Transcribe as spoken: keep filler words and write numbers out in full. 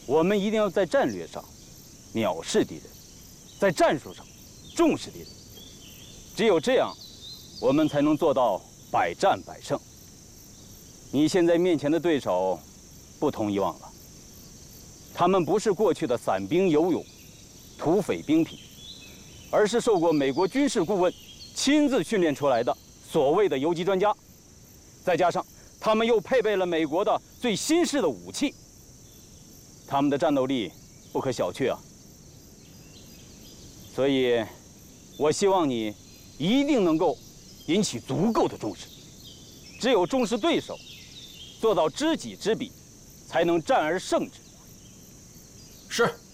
我们一定要在战略上藐视敌人，在战术上重视敌人。只有这样，我们才能做到百战百胜。你现在面前的对手不同以往了，他们不是过去的散兵游勇、土匪兵痞，而是受过美国军事顾问亲自训练出来的所谓的游击专家，再加上他们又配备了美国的最新式的武器，他们的战斗力不可小觑啊！所以，我希望你一定能够引起足够的重视。只有重视对手，做到知己知彼，才能战而胜之。 是。